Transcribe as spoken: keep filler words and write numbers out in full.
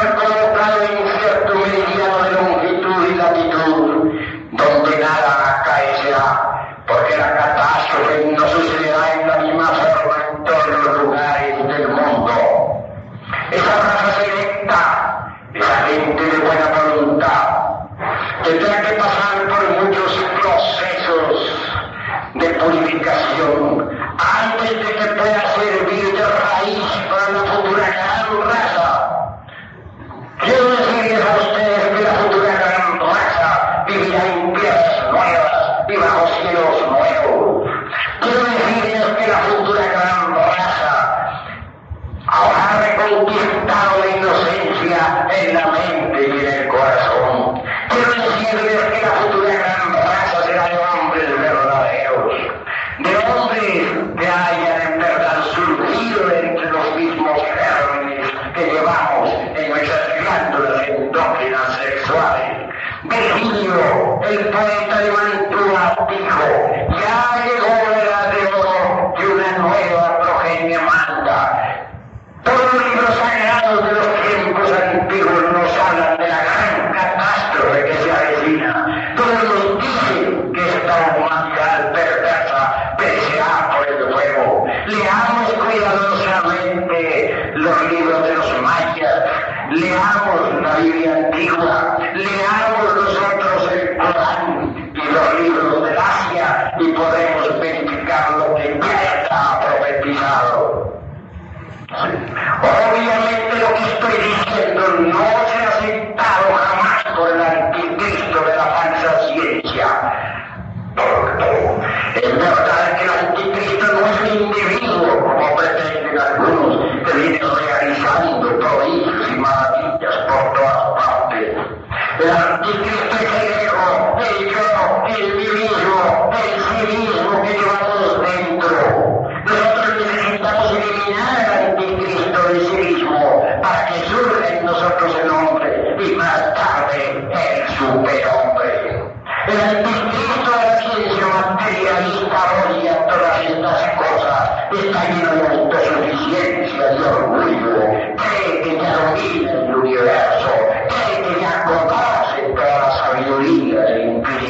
estar colocado en cierto meridiano de longitud y latitud, donde nada acaecerá, porque la catástrofe no sucederá en la misma forma en todos los lugares del mundo. Esa raza selecta, esa gente de buena voluntad, tendrá que pasar por muchos procesos de purificación antes de que pueda servir de raíz para la futura gran raza. Quiero decirles a ustedes que la futura gran raza vivirá en tierras nuevas y bajo cielos nuevos. Quiero decirles que la futura gran raza habrá reconquistado la inocencia en la mente y en el corazón. Quiero decirles que la futura gran raza será de hombres verdaderos, de hombres que hayan en verdad surgido entre los mismos gérmenes que llevamos en nuestras glándulas endócrinas sexuales. Virgilio, el poeta de Mantua, dijo: ya llegó la edad de oro y una nueva progenie manda. Todos los libros sagrados de los tiempos antiguos nos hablan de la gran catástrofe que se avecina. Todos nos dicen que esta humanidad perversa perecerá por el fuego. Leamos cuidadosamente los libros de los mayas, leamos la Biblia antigua, leamos nosotros el Corán y los libros del Asia y podemos verificar lo que ya está profetizado. Obviamente lo que estoy diciendo no se ha aceptado jamás por el anticristo de la falsa ciencia. Es verdad que el anticristo no es un individuo, como pretenden algunos, que viene realizando prodigios y maravillas por todas partes. El anticristo es el ego, el yo, el mí mismo, el sí mismo que llevamos dentro. Nosotros necesitamos eliminar al anticristo de sí mismo para que surja en nosotros el hombre y más tarde el superhombre. El anticristo de la ciencia materialista odia todas estas cosas, está lleno de autosuficiencia y orgullo, cree que ya domina el universo, cree que ya conoce toda la sabiduría del infinito.